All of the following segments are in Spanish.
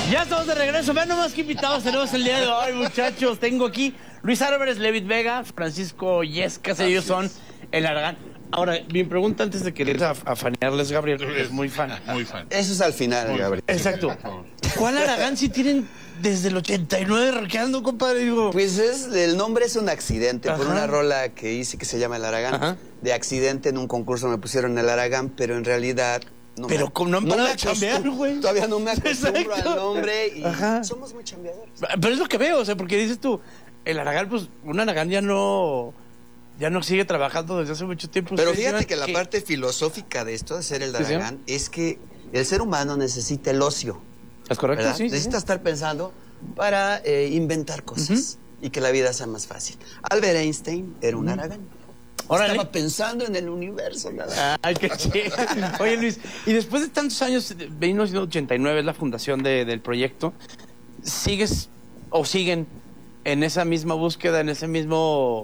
Ya estamos de regreso. Vean nomás qué invitados tenemos el día de hoy, muchachos. Tengo aquí Luis Álvarez, Levit Vega, Francisco Yescas, ellos son el Aragán. Ahora, mi pregunta antes de querer afanearles, Gabriel, porque es muy fan. Muy fan. Eso es al final, Gabriel. Exacto. ¿Cuál Aragán si tienen desde el 89 rockeando, compadre? Digo, Pues el nombre es un accidente por Ajá. una rola que hice que se llama El Aragán. Ajá. De accidente en un concurso me pusieron El Aragán, pero en realidad Pero como no han parado me de chambear, acostumbro- güey. Todavía no me acostumbro Exacto. al nombre y Ajá. somos muy chambeadores. pero es lo que veo, o sea, porque dices tú, el Aragán, pues, un Aragán ya no sigue trabajando desde hace mucho tiempo. Pero Ustedes fíjate llevan que la parte filosófica de esto, de ser el Sí, sí. Aragán, es que el ser humano necesita el ocio. ¿Es correcto? ¿Verdad? Sí, sí. Necesita estar pensando para inventar cosas y que la vida sea más fácil. Albert Einstein era un Aragán. Órale. Estaba pensando en el universo. Nada. Ay, qué chido. Oye, Luis, y después de tantos años, 1989 es la fundación del proyecto, ¿sigues o siguen en esa misma búsqueda, en ese mismo,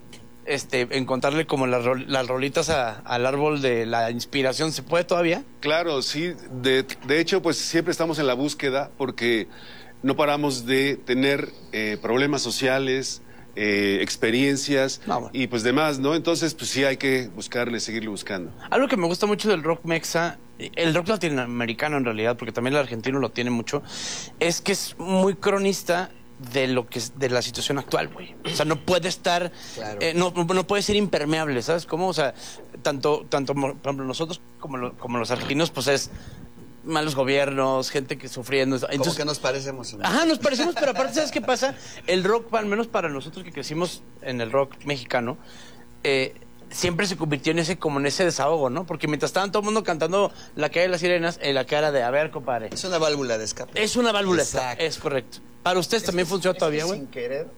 encontrarle como las rolitas al árbol de la inspiración? ¿Se puede todavía? Claro, sí. De hecho, pues siempre estamos en la búsqueda porque no paramos de tener problemas sociales, experiencias bueno. y pues demás, ¿no? Entonces, pues sí hay que buscarle, seguirle buscando. Algo que me gusta mucho del rock mexa, el rock latinoamericano en realidad, porque también el argentino lo tiene mucho, es que es muy cronista de lo que es de la situación actual, güey. O sea, no puede estar, Claro. no puede ser impermeable, ¿sabes cómo? O sea, tanto por ejemplo, nosotros como los argentinos, pues es malos gobiernos, gente que sufriendo. Como Entonces, que nos parecemos. ¿No? ajá, nos parecemos, pero aparte, ¿sabes qué pasa? El rock, al menos para nosotros que crecimos en el rock mexicano, siempre se convirtió en ese desahogo, ¿no? Porque mientras estaban todo el mundo cantando La Calle de las Sirenas, la cara de, a ver, compadre. Es una válvula de escape. Es una válvula, Exacto. es correcto. ¿Para ustedes también funciona todavía, güey? Sin querer,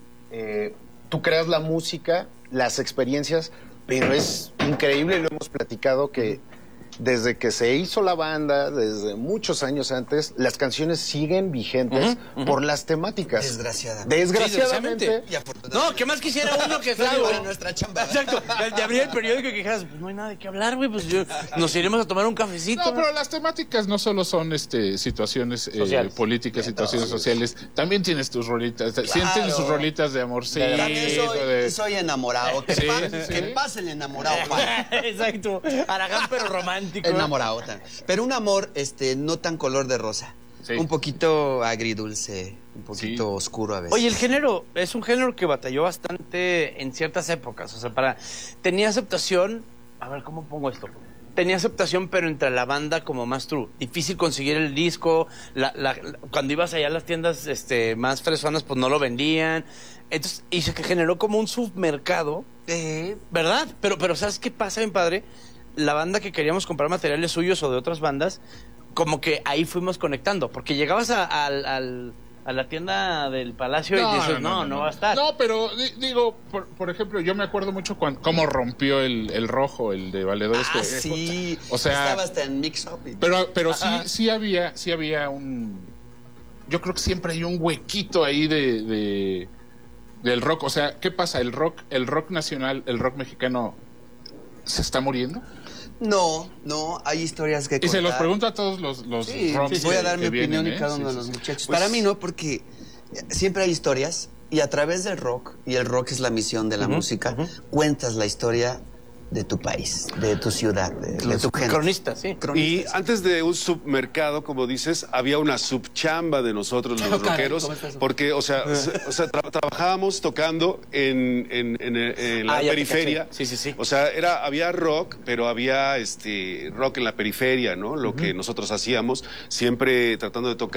tú creas la música, las experiencias, pero es increíble, lo hemos platicado, que desde que se hizo la banda, desde muchos años antes, las canciones siguen vigentes por las temáticas. Desgraciadamente. Desgraciadamente. Y afortunadamente. No, ¿qué más quisiera uno que Claro, digo, en nuestra chamba. Exacto, de abrir el periódico y que dijeras, pues no hay nada de qué hablar, güey, pues nos iremos a tomar un cafecito. No, pero las temáticas no solo son situaciones Sociales. políticas, situaciones sociales. También tienes tus rolitas. Sí, tienes sus rolitas de amorcito. También soy enamorado. Que, Sí, que sí. pase el enamorado, Juan. Exacto, Aragán pero romántico. Enamorado. Pero un amor no tan color de rosa. Sí. Un poquito agridulce, un poquito oscuro a veces. Oye, el género es un género que batalló bastante en ciertas épocas. O sea, tenía aceptación. A ver, ¿cómo pongo esto? Tenía aceptación, pero entre la banda como más true. Difícil conseguir el disco. Cuando ibas allá a las tiendas más fresonas, pues no lo vendían. Entonces, y se generó como un submercado, ¿verdad? Pero ¿sabes qué pasa, mi padre? La banda que queríamos comprar materiales suyos o de otras bandas, como que ahí fuimos conectando. Porque llegabas a la tienda del Palacio y dices, no va a estar. No, pero digo, por ejemplo, yo me acuerdo mucho cómo rompió el rojo, el de Valedores. Ah, sí. O sea, estaba hasta en mix-up. pero sí había un... Yo creo que siempre hay un huequito ahí del rock. O sea, ¿qué pasa? El rock nacional, el rock mexicano, ¿se está muriendo? No, hay historias que Y contar. se los pregunto a todos los Sí, rocks voy a dar mi que opinión vienen, y cada Sí, uno de sí, los sí. muchachos. Pues- Para mí no, porque siempre hay historias y a través del rock, y el rock es la misión de la música, cuentas la historia de tu país, de tu ciudad, de tu gente. Cronista, sí. Y Cronistas. antes de un submercado, como dices, había una subchamba de nosotros los Caray, rockeros, ¿cómo está eso? porque, trabajábamos tocando en la Ah, ya te periferia. caché. Sí. O sea, había rock, pero había rock en la periferia, ¿no? Lo que nosotros hacíamos, siempre tratando de tocar